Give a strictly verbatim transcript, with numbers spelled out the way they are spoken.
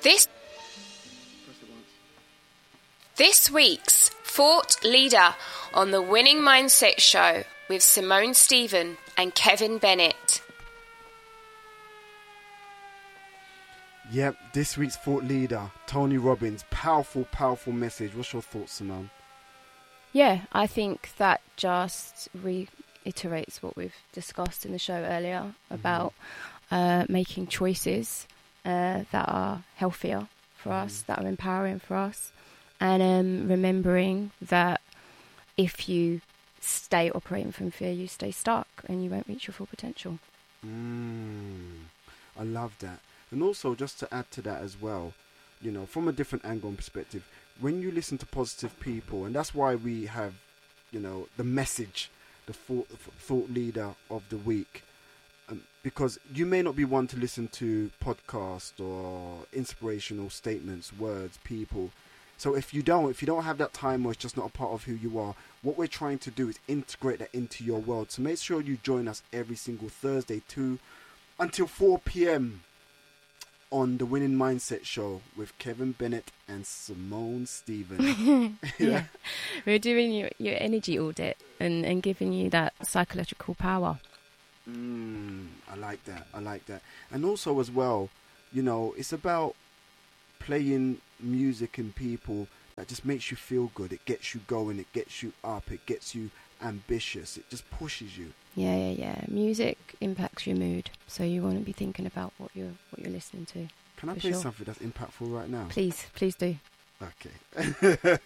This This week's Thought Leader on the Winning Mindset Show with Simone Stephen and Kevin Bennett. Yep, this week's Thought Leader, Tony Robbins. Powerful, powerful message. What's your thoughts, Simone? Yeah, I think that just reiterates what we've discussed in the show earlier about mm-hmm. uh, making choices uh, that are healthier for mm-hmm. us, that are empowering for us. And um, remembering that if you stay operating from fear, you stay stuck and you won't reach your full potential. Mm, I love that. And also, just to add to that as well, you know, from a different angle and perspective, when you listen to positive people, and that's why we have, you know, the message, the thought, thought leader of the week, um, because you may not be one to listen to podcasts or inspirational statements, words, people. So if you don't, if you don't have that time or it's just not a part of who you are, what we're trying to do is integrate that into your world. So make sure you join us every single Thursday two until four p.m. on the Winning Mindset Show with Kevin Bennett and Simone Stephen. yeah. yeah. We're doing your, your energy audit and, and giving you that psychological power. Mm, I like that. I like that. And also as well, you know, it's about playing music and people that just makes you feel good. It gets you going. It gets you up. It gets you ambitious. It just pushes you. Yeah, yeah, yeah. Music impacts your mood, so you want to be thinking about what you're what you're listening to. Can I play sure. something that's impactful right now? Please, please do. Okay.